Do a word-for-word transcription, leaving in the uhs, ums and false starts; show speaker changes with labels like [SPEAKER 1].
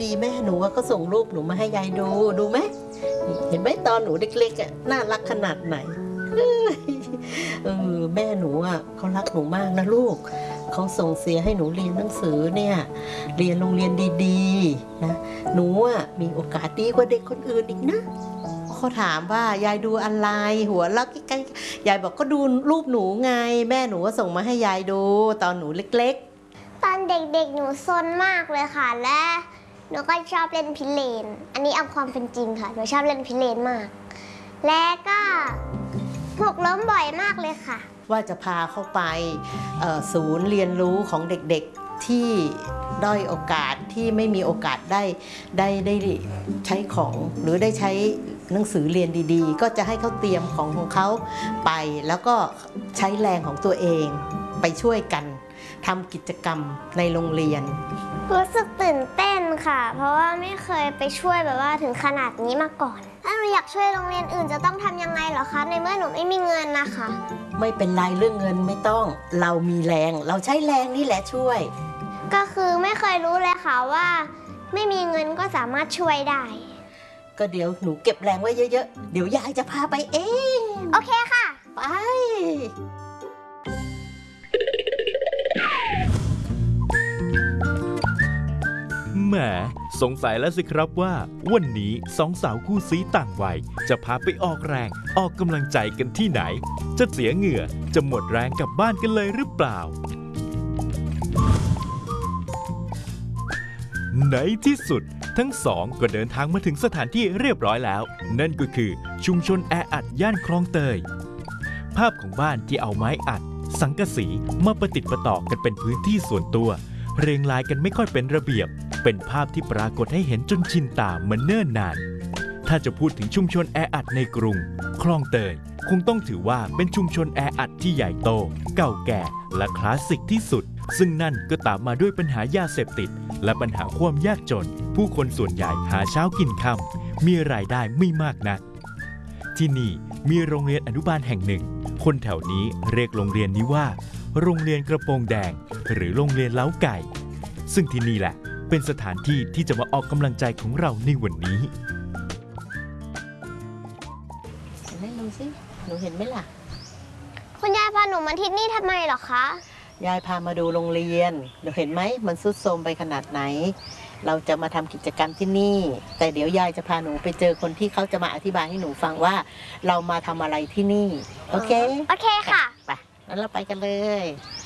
[SPEAKER 1] ดีแม่หนูก็ส่งรูปหนูมาให้ยายดูดูไหมเห็นไหมตอนหนูเล็กๆอ่ะน่ารักขนาดไหนเออแม่หนูอ่ะเขารักหนูมากนะลูกเขาส่งเสียให้หนูเรียนหนังสือเนี่ยเรียนโรงเรียนดีๆนะหนูอ่ะมีโอกาสดีกว่าเด็กคนอื่นอีกนะเขาถามว่ายายดูอะไรหัวลักใกล้ๆยายบอกก็ดูรูปหนูไงแม่หนูก็ส่งมาให้ยายดูตอนหนูเล็กๆ
[SPEAKER 2] ตอนเด็กๆหนูซนมากเลยค่ะและหนูก็ชอบเล่นพิเรนอันนี้เอาความเป็นจริงค่ะหนูชอบเล่นพิเรนมากและก็หกล้มบ่อยมากเลยค่ะ
[SPEAKER 1] ว่าจะพาเข้าไปศูนย์เรียนรู้ของเด็กๆที่ด้อยโอกาสที่ไม่มีโอกาสได้ได้ได้ใช้ของหรือได้ใช้หนังสือเรียนดีๆก็จะให้เขาเตรียมของของเขาไปแล้วก็ใช้แรงของตัวเองไปช่วยกันทำกิจกรรมในโรงเรียน
[SPEAKER 2] รู้สึกตื่นเต้นค่ะเพราะว่าไม่เคยไปช่วยแบบว่าถึงขนาดนี้มาก่อนถ้าหนูอยากช่วยโรงเรียนอื่นจะต้องทำยังไงเหรอคะในเมื่อหนูไม่มีเงินนะคะ
[SPEAKER 1] ไม่เป็นไรเรื่องเงินไม่ต้องเรามีแรงเราใช้แรงนี่แหละช่วย
[SPEAKER 2] ก็คือไม่เคยรู้เลยค่ะว่าไม่มีเงินก็สามารถช่วยได้
[SPEAKER 1] ก็เดี๋ยวหนูเก็บแรงไว้เยอะๆเดี๋ยวยายจะพาไปเอง
[SPEAKER 2] โอเคค่ะ
[SPEAKER 1] ไป
[SPEAKER 3] แหมสงสัยแล้วสิครับว่าวันนี้สองสาวคู่ซี้ต่างวัยจะพาไปออกแรงออกกำลังใจกันที่ไหนจะเสียเหงื่อจะหมดแรงกลับบ้านกันเลยหรือเปล่าในที่สุดทั้งสองก็เดินทางมาถึงสถานที่เรียบร้อยแล้วนั่นก็คือชุมชนแออัดย่านคลองเตยภาพของบ้านที่เอาไม้อัดสังกะสีมาประติดประต่อกันเป็นพื้นที่ส่วนตัวเรียงรายกันไม่ค่อยเป็นระเบียบเป็นภาพที่ปรากฏให้เห็นจนชินตามาเนิ่นนานถ้าจะพูดถึงชุมชนแออัดในกรุงคลองเตยคงต้องถือว่าเป็นชุมชนแออัดที่ใหญ่โตเก่าแก่และคลาสสิกที่สุดซึ่งนั่นก็ตามมาด้วยปัญหายาเสพติดและปัญหาความยากจนผู้คนส่วนใหญ่หาเช้ากินค่ำมีรายได้ไม่มากนักที่นี่มีโรงเรียนอนุบาลแห่งหนึ่งคนแถวนี้เรียกโรงเรียนนี้ว่าโรงเรียนกระโปรงแดงหรือโรงเรียนเล้าไก่ซึ่งที่นี่แหละเป็นสถานที่ที่จะมาออกกำลังใจของเราในวันนี้
[SPEAKER 1] ให้ดูสิหนูเห็นไหมล่ะ
[SPEAKER 2] คุณยายพาหนูมาที่นี่ทำไมเหรอคะ
[SPEAKER 1] ยายพามาดูโรงเรียนเดี๋ยวเห็นไหมมันทรุดโทรมไปขนาดไหนเราจะมาทำกิจกรรมที่นี่แต่เดี๋ยวยายจะพาหนูไปเจอคนที่เขาจะมาอธิบายให้หนูฟังว่าเรามาทำอะไรที่นี่โอเค
[SPEAKER 2] โอเคค่ะ
[SPEAKER 1] ไปงั้นเราไปกันเลย